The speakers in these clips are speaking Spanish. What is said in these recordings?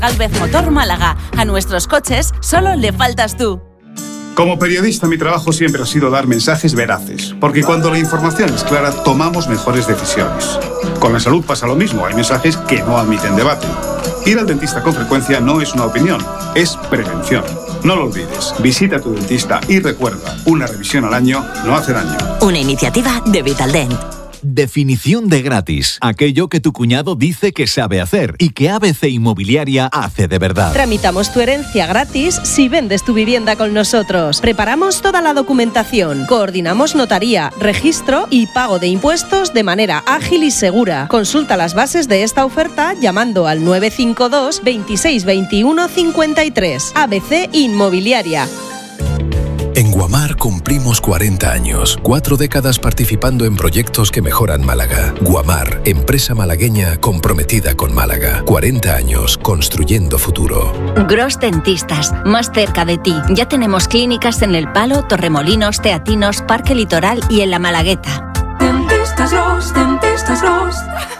Gálvez Motor Málaga. A nuestros coches solo le faltas tú. Como periodista, mi trabajo siempre ha sido dar mensajes veraces, porque cuando la información es clara, tomamos mejores decisiones. Con la salud pasa lo mismo, hay mensajes que no admiten debate. Ir al dentista con frecuencia no es una opinión, es prevención. No lo olvides, visita a tu dentista y recuerda, una revisión al año no hace daño. Una iniciativa de Vitaldent. Definición de gratis. Aquello que tu cuñado dice que sabe hacer y que ABC Inmobiliaria hace de verdad. Tramitamos tu herencia gratis si vendes tu vivienda con nosotros. Preparamos toda la documentación. Coordinamos notaría, registro y pago de impuestos de manera ágil y segura. Consulta las bases de esta oferta llamando al 952 26 21 53. ABC Inmobiliaria. En Guamar cumplimos 40 años, 4 décadas participando en proyectos que mejoran Málaga. Guamar, empresa malagueña comprometida con Málaga. 40 años construyendo futuro. Gros Dentistas, más cerca de ti. Ya tenemos clínicas en El Palo, Torremolinos, Teatinos, Parque Litoral y en La Malagueta. Dentistas Gros, Dentistas Gros.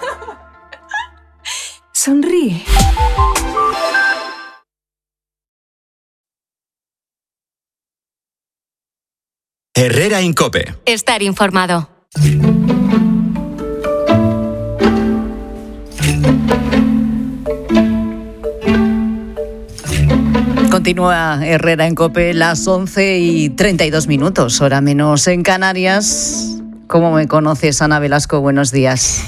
Sonríe. Herrera en COPE. Estar informado. Continúa Herrera en COPE, las 11:32, hora menos en Canarias. ¿Cómo me conoces, Ana Velasco? Buenos días.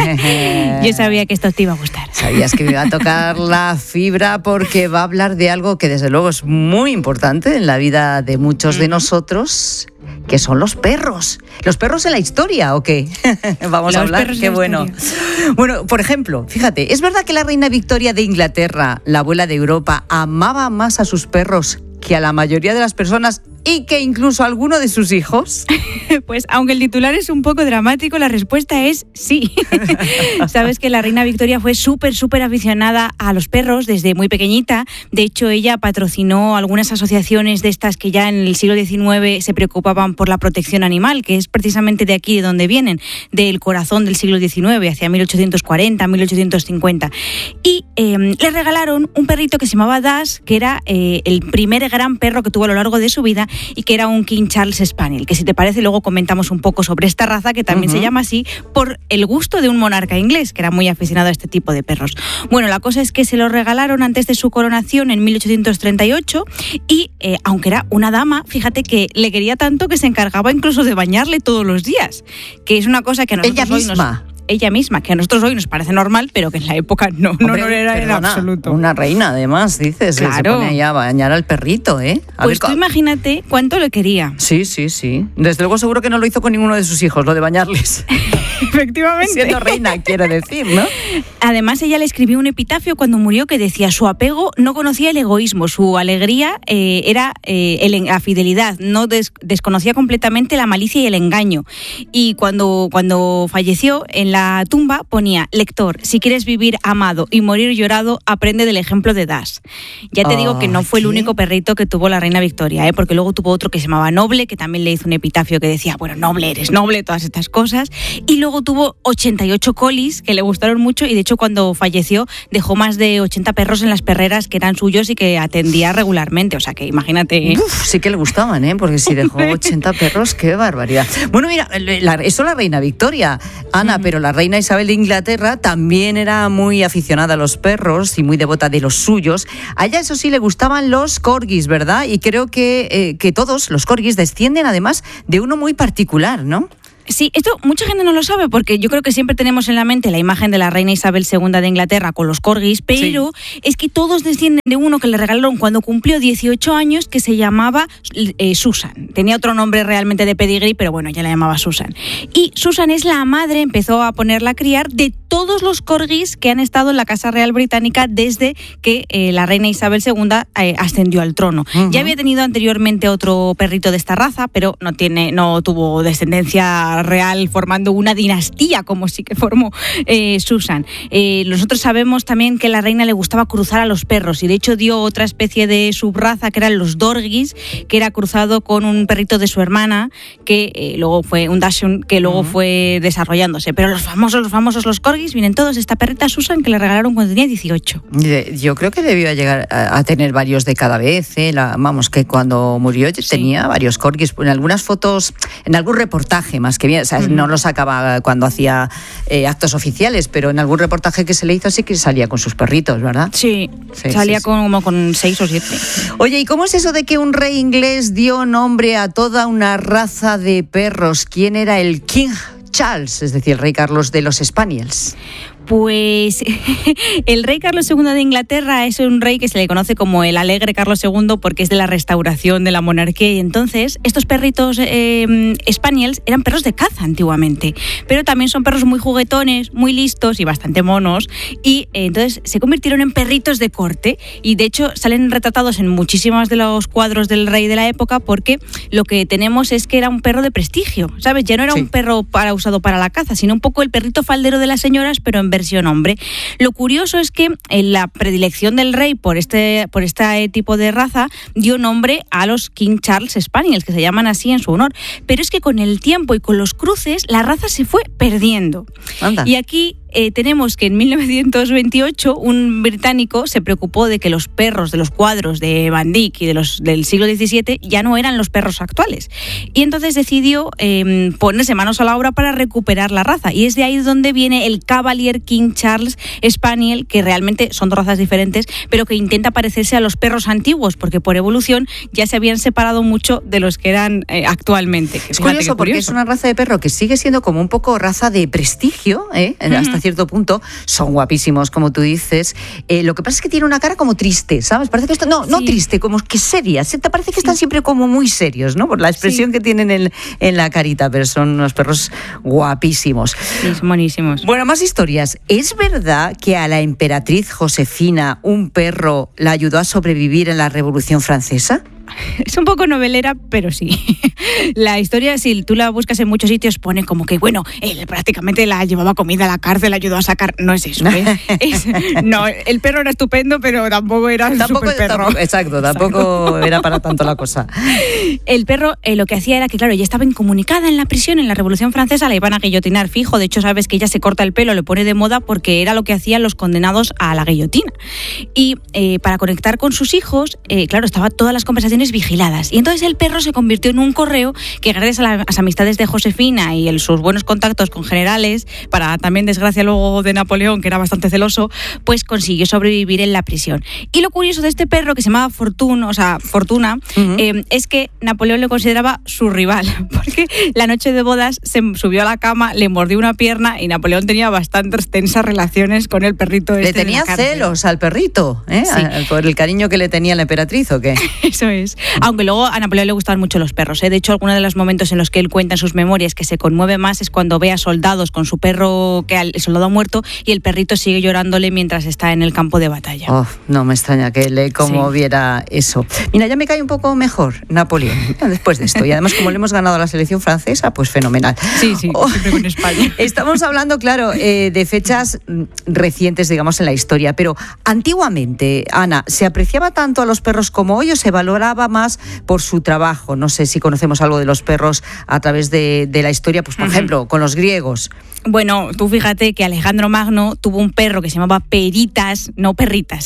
Yo sabía que esto te iba a gustar. Sabías que me iba a tocar la fibra porque va a hablar de algo que desde luego es muy importante en la vida de muchos de nosotros, que son los perros. ¿Los perros en la historia o qué? Vamos a hablar, qué bueno. Bueno, por ejemplo, fíjate, ¿es verdad que la reina Victoria de Inglaterra, la abuela de Europa, amaba más a sus perros que a la mayoría de las personas y que incluso a alguno de sus hijos? Pues aunque el titular es un poco dramático, la respuesta es sí. Sabes que la reina Victoria fue súper aficionada a los perros desde muy pequeñita. De hecho, ella patrocinó algunas asociaciones de estas que ya en el siglo XIX se preocupaban por la protección animal, que es precisamente de aquí de donde vienen, del corazón del siglo XIX, hacia 1840, 1850. Y le regalaron un perrito que se llamaba Dash, que era el primer gran perro que tuvo a lo largo de su vida y que era un King Charles Spaniel, que si te parece luego comentamos un poco sobre esta raza que también se llama así por el gusto de un monarca inglés que era muy aficionado a este tipo de perros. Bueno, la cosa es que se lo regalaron antes de su coronación en 1838 y aunque era una dama, fíjate que le quería tanto que se encargaba incluso de bañarle todos los días, que es una cosa que a nosotros ella misma, que a nosotros hoy nos parece normal, pero que en la época no era en absoluto. Una reina, además, dices, claro. Se pone ahí a bañar al perrito, ¿eh? Pues tú imagínate cuánto le quería. Sí. Desde luego seguro que no lo hizo con ninguno de sus hijos, lo de bañarles. Efectivamente. Siendo reina, quiero decir, ¿no? Además, ella le escribió un epitafio cuando murió que decía: su apego no conocía el egoísmo, su alegría era la fidelidad, no desconocía completamente la malicia y el engaño. Y cuando falleció, en la tumba ponía: lector, si quieres vivir amado y morir llorado, aprende del ejemplo de Dash. Ya te digo que no fue el único perrito que tuvo la reina Victoria, porque luego tuvo otro que se llamaba Noble, que también le hizo un epitafio que decía: bueno, noble, eres noble, todas estas cosas. Y luego tuvo 88 colis que le gustaron mucho y de hecho cuando falleció dejó más de 80 perros en las perreras que eran suyos y que atendía regularmente, o sea que imagínate. Uf, sí que le gustaban, porque si dejó 80 perros, qué barbaridad. Bueno, mira, eso la reina Victoria, Ana, pero la reina Isabel de Inglaterra también era muy aficionada a los perros y muy devota de los suyos. A ella, eso sí, le gustaban los corgis, ¿verdad? Y creo que todos los corgis descienden además de uno muy particular, ¿no? Sí, esto mucha gente no lo sabe porque yo creo que siempre tenemos en la mente la imagen de la reina Isabel II de Inglaterra con los corgis, pero es que todos descienden de uno que le regalaron cuando cumplió 18 años que se llamaba Susan. Tenía otro nombre realmente de pedigrí, pero bueno, ya la llamaba Susan. Y Susan es la madre, empezó a ponerla a criar de todos los corgis que han estado en la Casa Real Británica desde que la reina Isabel II ascendió al trono. Ya había tenido anteriormente otro perrito de esta raza, pero no tuvo descendencia familia real formando una dinastía, como sí que formó Susan. Nosotros sabemos también que a la reina le gustaba cruzar a los perros y de hecho dio otra especie de subraza que eran los dorgis, que era cruzado con un perrito de su hermana, que luego fue un dachshund, que luego fue desarrollándose. Pero los famosos los corgis vienen todos de esta perrita Susan que le regalaron cuando tenía 18. Yo creo que debió llegar a tener varios de cada vez. Vamos, que cuando murió tenía varios corgis. En algunas fotos, en algún reportaje más que bien, o sea, no lo sacaba cuando hacía actos oficiales, pero en algún reportaje que se le hizo sí que salía con sus perritos, ¿verdad? Sí, salía como con 6 o 7. Oye, ¿y cómo es eso de que un rey inglés dio nombre a toda una raza de perros? ¿Quién era el King Charles, es decir, el rey Carlos de los Spaniels? Pues el rey Carlos II de Inglaterra es un rey que se le conoce como el alegre Carlos II porque es de la restauración de la monarquía y entonces estos perritos Spaniels eran perros de caza antiguamente, pero también son perros muy juguetones, muy listos y bastante monos y entonces se convirtieron en perritos de corte y de hecho salen retratados en muchísimos de los cuadros del rey de la época porque lo que tenemos es que era un perro de prestigio, ¿sabes? Ya no era un perro usado para la caza, sino un poco el perrito faldero de las señoras, pero en versión hombre. Lo curioso es que la predilección del rey por este tipo de raza dio nombre a los King Charles Spaniels, que se llaman así en su honor. Pero es que con el tiempo y con los cruces, la raza se fue perdiendo. Anda. Y aquí tenemos que en 1928 un británico se preocupó de que los perros de los cuadros de Van Dyck y del siglo XVII ya no eran los perros actuales. Y entonces decidió ponerse manos a la obra para recuperar la raza. Y es de ahí donde viene el Cavalier King Charles Spaniel, que realmente son dos razas diferentes, pero que intenta parecerse a los perros antiguos, porque por evolución ya se habían separado mucho de los que eran actualmente. Es curioso porque es una raza de perro que sigue siendo como un poco raza de prestigio, hasta cierto punto. Son guapísimos, como tú dices. Lo que pasa es que tiene una cara como triste, ¿sabes? Parece que no triste, como que seria. Te parece que están siempre como muy serios, ¿no? Por la expresión que tienen en la carita, pero son unos perros guapísimos. Sí, son buenísimos. Bueno, más historias. ¿Es verdad que a la emperatriz Josefina un perro la ayudó a sobrevivir en la Revolución Francesa? Es un poco novelera, pero sí. La historia, si tú la buscas en muchos sitios, pone como que, bueno, él prácticamente la llevaba comida a la cárcel, la ayudó a sacar. No es eso, ¿eh? No, el perro era estupendo, pero tampoco era un super perro. Tampoco era para tanto la cosa. El perro lo que hacía era que, claro, ella estaba incomunicada en la prisión, en la Revolución Francesa, la iban a guillotinar fijo. De hecho, sabes que ella se corta el pelo, le pone de moda porque era lo que hacían los condenados a la guillotina. Y para conectar con sus hijos, claro, estaban todas las conversaciones vigiladas. Y entonces el perro se convirtió en un correo que, gracias a las amistades de Josefina y sus buenos contactos con generales, para también desgracia luego de Napoleón, que era bastante celoso, pues consiguió sobrevivir en la prisión. Y lo curioso de este perro, que se llamaba Fortuna, es que Napoleón le consideraba su rival, porque la noche de bodas se subió a la cama, le mordió una pierna y Napoleón tenía bastantes tensas relaciones con el perrito. Le tenía celos al perrito, Sí. Por el cariño que le tenía la emperatriz, ¿o qué? Eso es. Aunque luego a Napoleón le gustaban mucho los perros, ¿eh? De hecho, algunos de los momentos en los que él cuenta en sus memorias que se conmueve más es cuando ve a soldados con su perro, que el soldado ha muerto, y el perrito sigue llorándole mientras está en el campo de batalla. Oh, no me extraña que le conmoviera eso. Mira, ya me cae un poco mejor Napoleón después de esto. Y además, como le hemos ganado a la selección francesa, pues fenomenal. Sí, siempre con España. Estamos hablando, claro, de fechas recientes, digamos, en la historia, pero antiguamente, Ana, ¿se apreciaba tanto a los perros como hoy o se valoraba más por su trabajo? No sé si conocemos algo de los perros a través de la historia, pues por ejemplo, con los griegos. Bueno, tú fíjate que Alejandro Magno tuvo un perro que se llamaba Peritas, no perritas,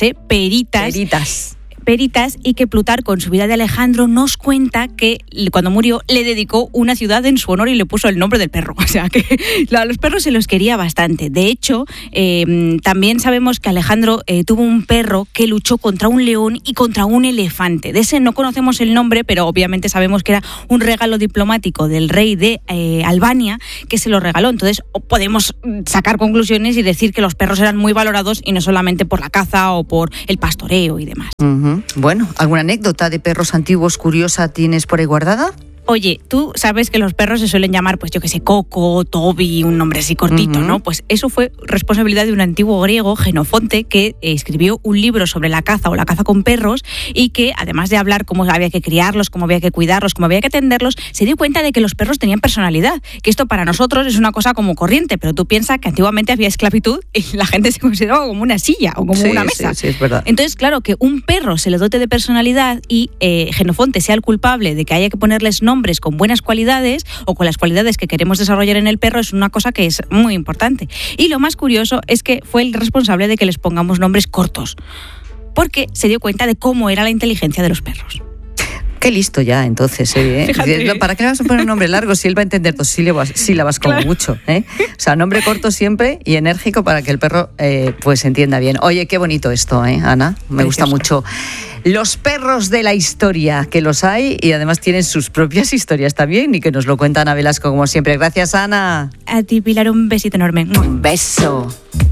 Peritas, y que Plutarco en su vida de Alejandro nos cuenta que cuando murió le dedicó una ciudad en su honor y le puso el nombre del perro. O sea que a los perros se los quería bastante. De hecho, también sabemos que Alejandro tuvo un perro que luchó contra un león y contra un elefante. De ese no conocemos el nombre, pero obviamente sabemos que era un regalo diplomático del rey de Albania que se lo regaló. Entonces podemos sacar conclusiones y decir que los perros eran muy valorados y no solamente por la caza o por el pastoreo y demás. Bueno, ¿alguna anécdota de perros antiguos curiosa tienes por ahí guardada? Oye, tú sabes que los perros se suelen llamar, pues yo que sé, Coco, Toby, un nombre así cortito, ¿no? Pues eso fue responsabilidad de un antiguo griego, Jenofonte, que escribió un libro sobre la caza o la caza con perros y que, además de hablar cómo había que criarlos, cómo había que cuidarlos, cómo había que atenderlos, se dio cuenta de que los perros tenían personalidad, que esto para nosotros es una cosa como corriente, pero tú piensas que antiguamente había esclavitud y la gente se consideraba como una silla o como una mesa. Sí, es verdad. Entonces, claro, que un perro se le dote de personalidad y Jenofonte sea el culpable de que haya que ponerles nombres con buenas cualidades o con las cualidades que queremos desarrollar en el perro es una cosa que es muy importante. Y lo más curioso es que fue el responsable de que les pongamos nombres cortos, porque se dio cuenta de cómo era la inteligencia de los perros. Qué listo ya, entonces, ¿eh? ¿Para qué le vas a poner un nombre largo si él va a entender 2 sílabas como mucho? O sea, nombre corto siempre y enérgico para que el perro pues entienda bien. Oye, qué bonito esto, Ana? Me gusta mucho. Los perros de la historia, que los hay y además tienen sus propias historias también y que nos lo cuenta Ana Velasco como siempre. Gracias, Ana. A ti, Pilar, un besito enorme. Un beso.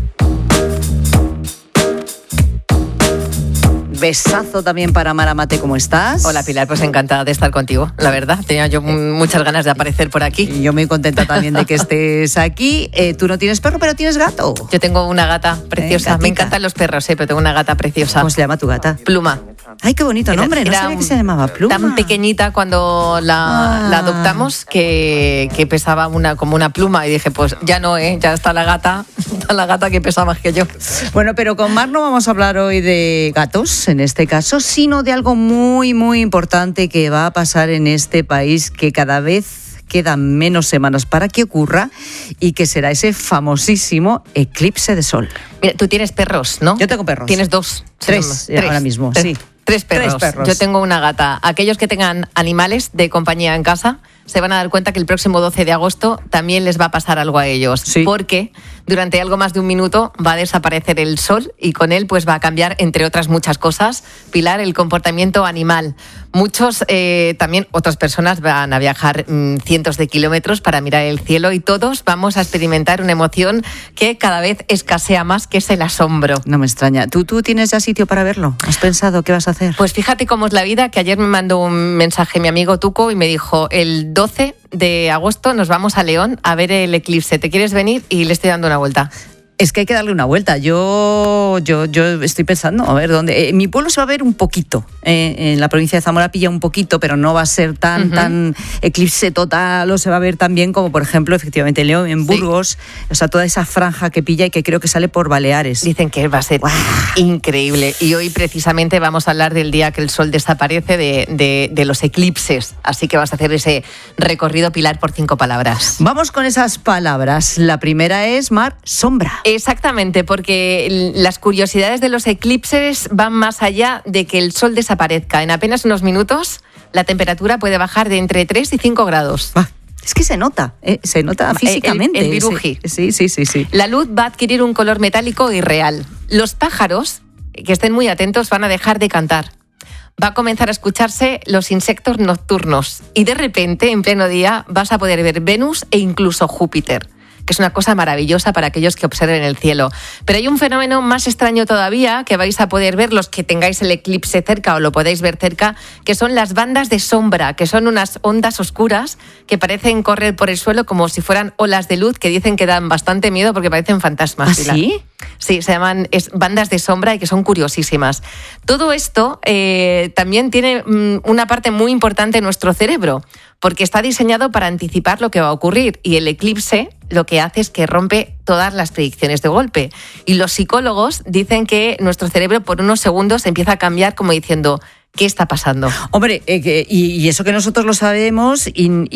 Besazo también para Mara Mate, ¿cómo estás? Hola, Pilar, pues encantada de estar contigo, la verdad. Tenía yo muchas ganas de aparecer por aquí. Y yo muy contenta también de que estés aquí. Tú no tienes perro, pero tienes gato. Yo tengo una gata preciosa. Me encantan los perros, pero tengo una gata preciosa. ¿Cómo se llama tu gata? Pluma. Ay, qué bonito nombre, no sabía que se llamaba Pluma. Tan pequeñita cuando la adoptamos que pesaba como una pluma y dije, pues ya no, ya está la gata que pesa más que yo. Bueno, pero con Mar no vamos a hablar hoy de gatos, en este caso, sino de algo muy, muy importante que va a pasar en este país, que cada vez quedan menos semanas para que ocurra y que será ese famosísimo eclipse de sol. Mira, tú tienes perros, ¿no? Yo tengo perros. Tienes 2. Tres ahora mismo, sí. 3 perros. 3 perros. Yo tengo una gata. Aquellos que tengan animales de compañía en casa se van a dar cuenta que el próximo 12 de agosto también les va a pasar algo a ellos. Sí. Porque durante algo más de un minuto va a desaparecer el sol y con él pues va a cambiar, entre otras muchas cosas, Pilar, el comportamiento animal. Muchos, también otras personas van a viajar cientos de kilómetros para mirar el cielo y todos vamos a experimentar una emoción que cada vez escasea más, que es el asombro. No me extraña. ¿Tú tienes ya sitio para verlo? ¿Has pensado qué vas a hacer? Pues fíjate cómo es la vida, que ayer me mandó un mensaje mi amigo Tuco y me dijo, el 12 de agosto nos vamos a León a ver el eclipse. ¿Te quieres venir? Y le estoy dando una vuelta. Es que hay que darle una vuelta. Yo estoy pensando, a ver dónde. En mi pueblo se va a ver un poquito. En la provincia de Zamora pilla un poquito, pero no va a ser tan eclipse total, o se va a ver tan bien como, por ejemplo, efectivamente, León, en Burgos. Sí. O sea, toda esa franja que pilla y que creo que sale por Baleares. Dicen que va a ser increíble. Y hoy precisamente vamos a hablar del día que el sol desaparece, de los eclipses. Así que vas a hacer ese recorrido, Pilar, por 5 palabras. Vamos con esas palabras. La primera es, Mar, sombra. Exactamente, porque las curiosidades de los eclipses van más allá de que el sol desaparezca. En apenas unos minutos, la temperatura puede bajar de entre 3 y 5 grados. Es que se nota físicamente. El viruji. Sí. La luz va a adquirir un color metálico irreal. Los pájaros, que estén muy atentos, van a dejar de cantar. Va a comenzar a escucharse los insectos nocturnos. Y de repente, en pleno día, vas a poder ver Venus e incluso Júpiter, que es una cosa maravillosa para aquellos que observen el cielo. Pero hay un fenómeno más extraño todavía que vais a poder ver los que tengáis el eclipse cerca o lo podéis ver cerca, que son las bandas de sombra, que son unas ondas oscuras que parecen correr por el suelo como si fueran olas de luz, que dicen que dan bastante miedo porque parecen fantasmas. ¿Ah, sí? Sí, se llaman bandas de sombra y que son curiosísimas. Todo esto también tiene una parte muy importante en nuestro cerebro, porque está diseñado para anticipar lo que va a ocurrir, y el eclipse lo que hace es que rompe todas las predicciones de golpe. Y los psicólogos dicen que nuestro cerebro por unos segundos empieza a cambiar como diciendo, ¿qué está pasando? Hombre, y eso que nosotros lo sabemos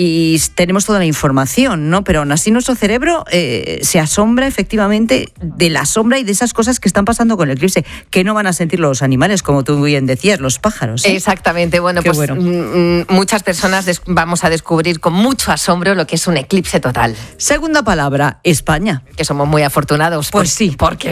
y tenemos toda la información, ¿no? Pero aún así nuestro cerebro se asombra efectivamente de la sombra y de esas cosas que están pasando con el eclipse, que no van a sentir los animales, como tú bien decías, los pájaros. Exactamente. Bueno, Qué pues bueno. Muchas personas vamos a descubrir con mucho asombro lo que es un eclipse total. Segunda palabra, España. Que somos muy afortunados. Pues sí.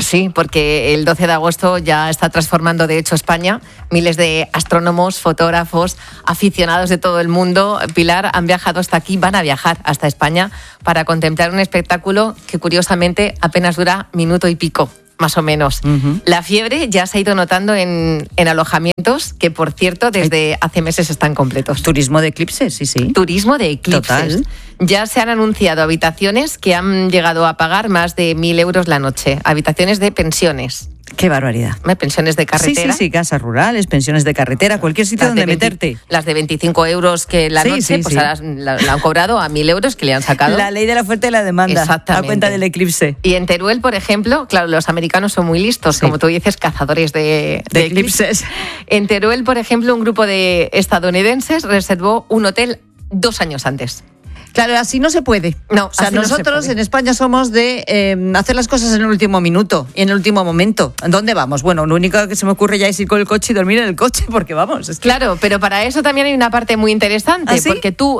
Porque el 12 de agosto ya está transformando, de hecho, España. Miles de astrónomos, fotógrafos, aficionados de todo el mundo, Pilar, han viajado hasta aquí, van a viajar hasta España para contemplar un espectáculo que curiosamente apenas dura minuto y pico. más o menos. La fiebre ya se ha ido notando en alojamientos que, por cierto, desde hace meses están completos. Turismo de eclipses, sí. Turismo de eclipses. Total. Ya se han anunciado habitaciones que han llegado a pagar más de 1.000 euros la noche. Habitaciones de pensiones. Qué barbaridad. Pensiones de carretera. Sí, casas rurales, pensiones de carretera, cualquier sitio donde meterte. Las de 25 euros que la noche, pues ahora la han cobrado a 1.000 euros que le han sacado. La ley de la oferta y la demanda. Exactamente. A cuenta del eclipse. Y en Teruel, por ejemplo, claro, los americanos son muy listos, como tú dices, cazadores de eclipses. En Teruel, por ejemplo, un grupo de estadounidenses reservó un hotel 2 años antes. Claro, así no se puede. No, o sea, así no nosotros se puede. en España somos de hacer las cosas en el último minuto y en el último momento. ¿Dónde vamos? Bueno, lo único que se me ocurre ya es ir con el coche y dormir en el coche, porque vamos. Es que... Claro, pero para eso también hay una parte muy interesante, ¿Ah, sí? porque tú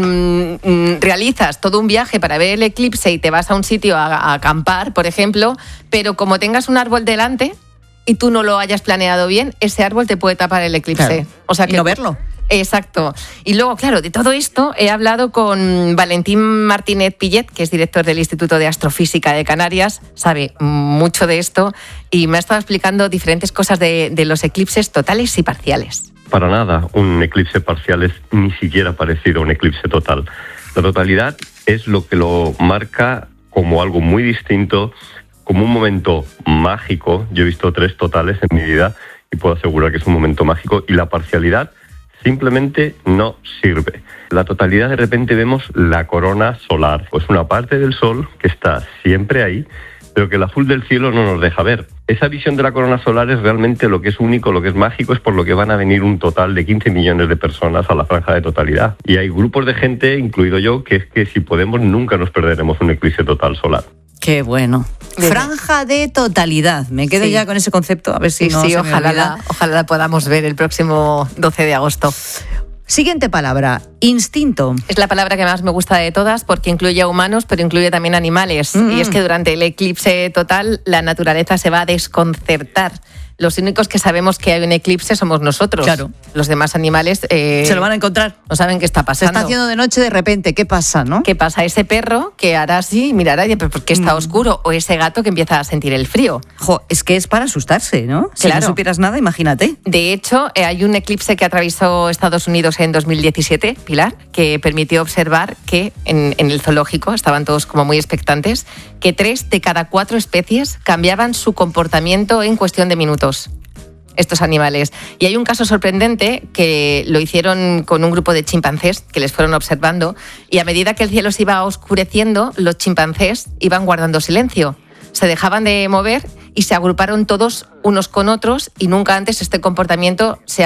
realizas todo un viaje para ver el eclipse y te vas a un sitio a acampar, por ejemplo, pero como tengas un árbol delante y tú no lo hayas planeado bien, ese árbol te puede tapar el eclipse. Claro. O sea que y no verlo. Exacto. Y luego, claro, de todo esto he hablado con Valentín Martínez Pillet, que es director del Instituto de Astrofísica de Canarias, sabe mucho de esto y me ha estado explicando diferentes cosas de los eclipses totales y parciales. Para nada, un eclipse parcial es ni siquiera parecido a un eclipse total. La totalidad es lo que lo marca como algo muy distinto, como un momento mágico. Yo he visto 3 totales en mi vida y puedo asegurar que es un momento mágico, y la parcialidad simplemente no sirve. La totalidad, de repente vemos la corona solar, pues una parte del sol que está siempre ahí, pero que el azul del cielo no nos deja ver. Esa visión de la corona solar es realmente lo que es único, lo que es mágico, es por lo que van a venir un total de 15 millones de personas a la franja de totalidad. Y hay grupos de gente, incluido yo, que es que si podemos nunca nos perderemos un eclipse total solar. Qué bueno. Franja de totalidad. Me quedo ya con ese concepto, a ver si no se me olvida. Ojalá la podamos ver el próximo 12 de agosto. Siguiente palabra, instinto. Es la palabra que más me gusta de todas porque incluye a humanos, pero incluye también animales. Y es que durante el eclipse total la naturaleza se va a desconcertar. Los únicos que sabemos que hay un eclipse somos nosotros. Claro. Los demás animales se lo van a encontrar. No saben qué está pasando. Se está haciendo de noche de repente. ¿Qué pasa, no? ¿Qué pasa? Ese perro que hará así, mirará, ¿pero por qué está oscuro? O ese gato que empieza a sentir el frío. Es que es para asustarse, ¿no? Si Claro. no supieras nada, imagínate. De hecho, hay un eclipse que atravesó Estados Unidos en 2017, Pilar, que permitió observar que en el zoológico, estaban todos como muy expectantes, que 3 de cada 4 especies cambiaban su comportamiento en cuestión de minutos. Estos animales. Y hay un caso sorprendente que lo hicieron con un grupo de chimpancés que les fueron observando, y a medida que el cielo se iba oscureciendo, los chimpancés iban guardando silencio. Se dejaban de mover y se agruparon todos unos con otros, y nunca antes este comportamiento se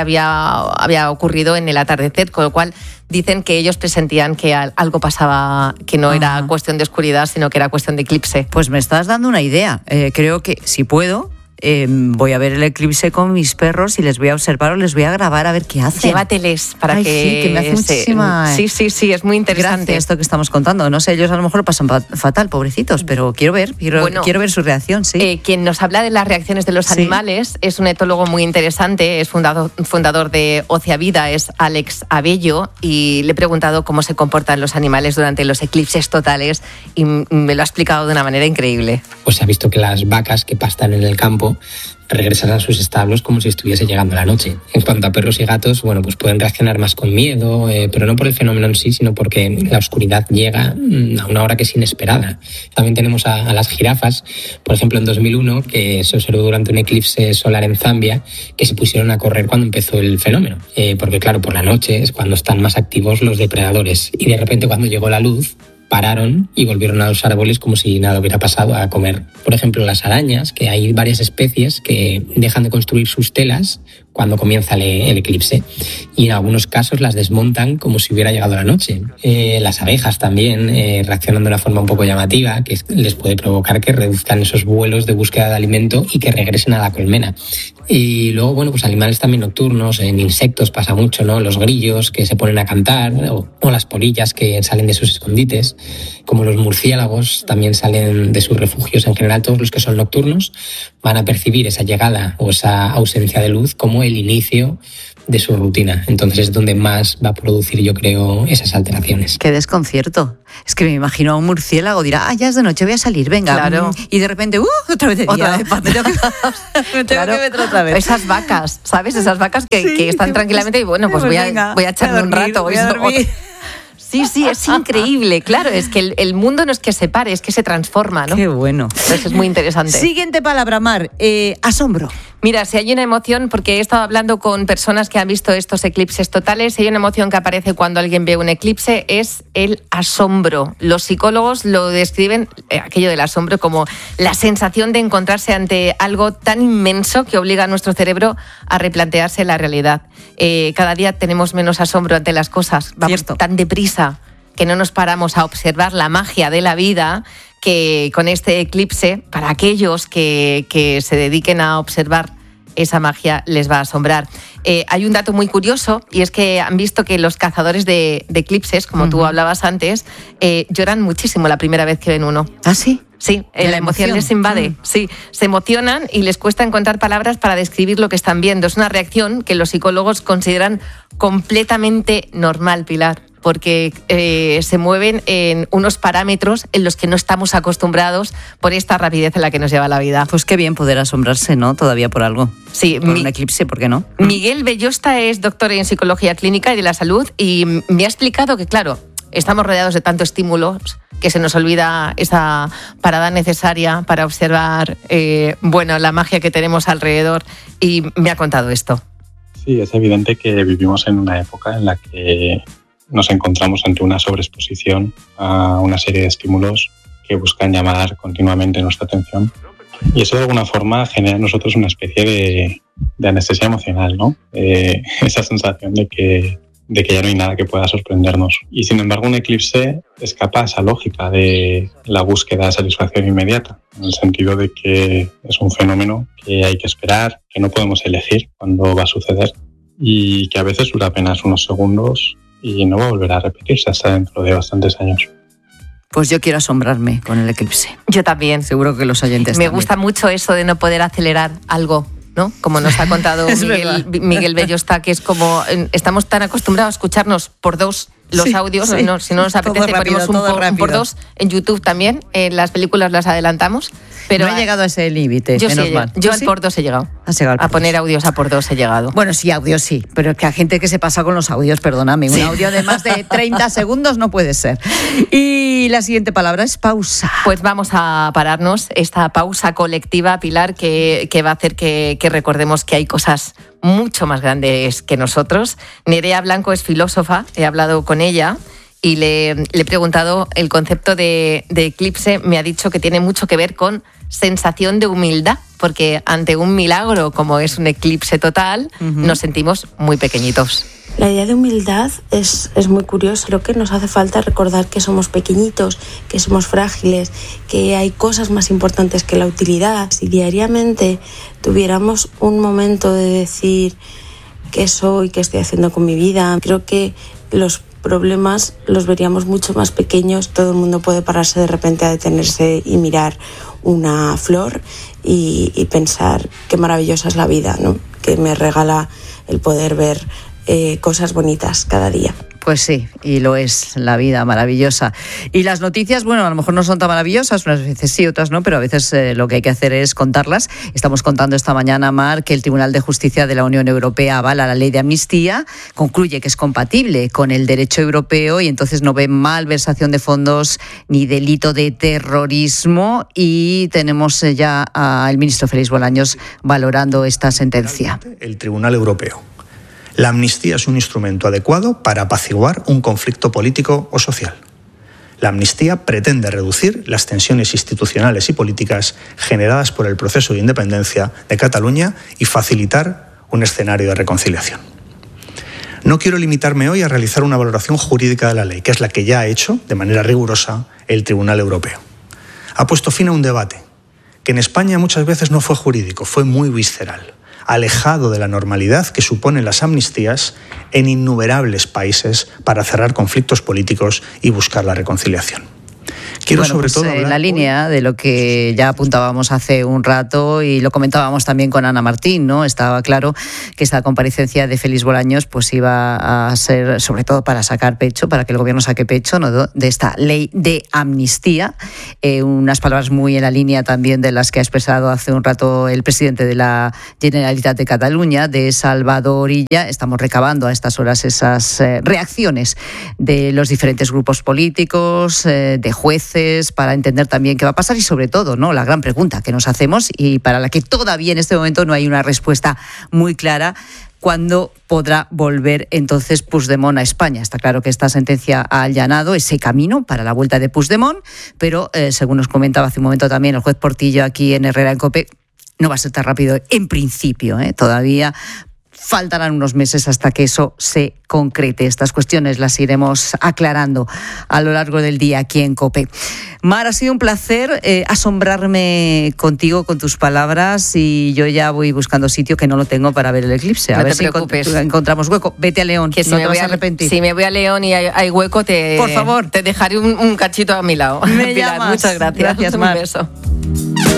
había ocurrido en el atardecer, con lo cual dicen que ellos presentían que algo pasaba, que no era cuestión de oscuridad, sino que era cuestión de eclipse. Pues me estás dando una idea. Creo que si puedo... voy a ver el eclipse con mis perros y les voy a observar o les voy a grabar a ver qué hacen. Llévateles para Ay, que... sí, que me hace muchísima... Sí, es muy interesante. Gracias, esto que estamos contando. No sé, ellos a lo mejor lo pasan fatal, pobrecitos, pero quiero ver su reacción, sí. Quien nos habla de las reacciones de los animales es un etólogo muy interesante, es fundador de Oceavida, es Alex Abello, y le he preguntado cómo se comportan los animales durante los eclipses totales y me lo ha explicado de una manera increíble. Pues se ha visto que las vacas que pastan en el campo regresan a sus establos como si estuviese llegando la noche. En cuanto a perros y gatos, bueno, pues pueden reaccionar más con miedo, pero no por el fenómeno en sí, sino porque la oscuridad llega a una hora que es inesperada. También tenemos a las jirafas, por ejemplo, en 2001, que se observó durante un eclipse solar en Zambia, que se pusieron a correr cuando empezó el fenómeno. Porque claro, por la noche es cuando están más activos los depredadores. Y de repente, cuando llegó la luz, pararon y volvieron a los árboles como si nada hubiera pasado a comer. Por ejemplo, las arañas, que hay varias especies que dejan de construir sus telas cuando comienza el eclipse, y en algunos casos las desmontan como si hubiera llegado la noche. Las abejas también reaccionan de una forma un poco llamativa, que les puede provocar que reduzcan esos vuelos de búsqueda de alimento y que regresen a la colmena. Y luego, bueno, pues animales también nocturnos, en insectos pasa mucho, ¿no? Los grillos que se ponen a cantar, o las polillas que salen de sus escondites, como los murciélagos también salen de sus refugios. En general, todos los que son nocturnos van a percibir esa llegada o esa ausencia de luz como el inicio de su rutina. Entonces es donde más va a producir, yo creo, esas alteraciones. Qué desconcierto. Es que me imagino a un murciélago, dirá, ya es de noche, voy a salir, venga. Claro. Y de repente, otra vez de día. Me tengo que meter otra vez. Esas vacas, ¿sabes? Esas vacas que están tranquilamente y bueno, pues voy a echarme un rato. Voy a dormir. Sí, es increíble. Claro, es que el mundo no es que se pare, es que se transforma, ¿no? Qué bueno. Entonces es muy interesante. Siguiente palabra, Mar, asombro. Mira, si hay una emoción, porque he estado hablando con personas que han visto estos eclipses totales, si hay una emoción que aparece cuando alguien ve un eclipse, es el asombro. Los psicólogos lo describen, aquello del asombro, como la sensación de encontrarse ante algo tan inmenso que obliga a nuestro cerebro a replantearse la realidad. Cada día tenemos menos asombro ante las cosas, vamos tan deprisa que no nos paramos a observar la magia de la vida, que con este eclipse, para aquellos que se dediquen a observar esa magia, les va a asombrar. Hay un dato muy curioso, y es que han visto que los cazadores de eclipses, como tú hablabas antes, lloran muchísimo la primera vez que ven uno. ¿Ah, sí? Sí, la emoción les invade. Sí, se emocionan y les cuesta encontrar palabras para describir lo que están viendo. Es una reacción que los psicólogos consideran completamente normal, Pilar, porque se mueven en unos parámetros en los que no estamos acostumbrados por esta rapidez en la que nos lleva la vida. Pues qué bien poder asombrarse, ¿no? Todavía por algo. Sí. Por un eclipse, ¿por qué no? Miguel Bellosta es doctor en Psicología Clínica y de la Salud y me ha explicado que, claro, estamos rodeados de tanto estímulos que se nos olvida esa parada necesaria para observar la magia que tenemos alrededor, y me ha contado esto. Sí, es evidente que vivimos en una época en la que nos encontramos ante una sobreexposición a una serie de estímulos que buscan llamar continuamente nuestra atención. Y eso de alguna forma genera en nosotros una especie de anestesia emocional, ¿no? Esa sensación de que ya no hay nada que pueda sorprendernos. Y sin embargo, un eclipse escapa a esa lógica de la búsqueda de satisfacción inmediata, en el sentido de que es un fenómeno que hay que esperar, que no podemos elegir cuándo va a suceder y que a veces dura apenas unos segundos y no va a volver a repetirse hasta dentro de bastantes años. Pues yo quiero asombrarme con el eclipse. Yo también. Seguro que los oyentes Me también. gusta mucho eso de no poder acelerar algo, ¿no? Como nos ha contado Miguel Bellosta, que es como estamos tan acostumbrados a escucharnos por dos los audios, sí. Si no nos apetece ponemos un por dos. En YouTube también, las películas las adelantamos. Pero no he llegado a ese límite, menos mal. Yo al por dos he llegado. Has llegado a poner audios a por dos he llegado. Bueno, sí, audios sí, pero es que hay gente que se pasa con los audios, perdóname. Un audio de más de 30 segundos no puede ser. Y la siguiente palabra es pausa. Pues vamos a pararnos, esta pausa colectiva, Pilar, que va a hacer que recordemos que hay cosas mucho más grandes que nosotros. Nerea Blanco es filósofa, he hablado con ella y le he preguntado el concepto de eclipse. Me ha dicho que tiene mucho que ver con sensación de humildad, porque ante un milagro como es un eclipse total, nos sentimos muy pequeñitos. La idea de humildad es muy curiosa. Creo que nos hace falta recordar que somos pequeñitos, que somos frágiles, que hay cosas más importantes que la utilidad. Si diariamente tuviéramos un momento de decir qué soy, qué estoy haciendo con mi vida, creo que los problemas los veríamos mucho más pequeños. Todo el mundo puede pararse de repente a detenerse y mirar una flor y pensar qué maravillosa es la vida, ¿no? Que me regala el poder ver cosas bonitas cada día. Pues sí, y lo es, la vida maravillosa. Y las noticias, bueno, a lo mejor no son tan maravillosas, unas veces sí, otras no, pero a veces lo que hay que hacer es contarlas. Estamos contando esta mañana, Mar, que el Tribunal de Justicia de la Unión Europea avala la ley de amnistía, concluye que es compatible con el derecho europeo y entonces no ve malversación de fondos ni delito de terrorismo, y tenemos ya al ministro Félix Bolaños valorando esta sentencia. El Tribunal Europeo. La amnistía es un instrumento adecuado para apaciguar un conflicto político o social. La amnistía pretende reducir las tensiones institucionales y políticas generadas por el proceso de independencia de Cataluña y facilitar un escenario de reconciliación. No quiero limitarme hoy a realizar una valoración jurídica de la ley, que es la que ya ha hecho de manera rigurosa el Tribunal Europeo. Ha puesto fin a un debate que en España muchas veces no fue jurídico, fue muy visceral, alejado de la normalidad que suponen las amnistías en innumerables países para cerrar conflictos políticos y buscar la reconciliación. Quiero sobre todo en la línea de lo que ya apuntábamos hace un rato y lo comentábamos también con Ana Martín, ¿no? Estaba claro que esta comparecencia de Félix Bolaños pues iba a ser sobre todo para sacar pecho, para que el gobierno saque pecho, ¿no?, de esta ley de amnistía. Unas palabras muy en la línea también de las que ha expresado hace un rato el presidente de la Generalitat de Cataluña, de Salvador Illa. Estamos recabando a estas horas esas reacciones de los diferentes grupos políticos, de jueces, para entender también qué va a pasar y sobre todo, ¿no?, la gran pregunta que nos hacemos y para la que todavía en este momento no hay una respuesta muy clara: ¿cuándo podrá volver entonces Puigdemont a España? Está claro que esta sentencia ha allanado ese camino para la vuelta de Puigdemont, pero según nos comentaba hace un momento también el juez Portillo aquí en Herrera en COPE, no va a ser tan rápido en principio, todavía faltarán unos meses hasta que eso se concrete. Estas cuestiones las iremos aclarando a lo largo del día aquí en COPE. Mar, ha sido un placer asombrarme contigo, con tus palabras, y yo ya voy buscando sitio que no lo tengo para ver el eclipse. A ver si encontramos hueco. Vete a León, que no te vas a arrepentir. Si me voy a León y hay hueco, por favor, te dejaré un cachito a mi lado. Me llamas. Muchas gracias. Gracias, Mar. Un beso.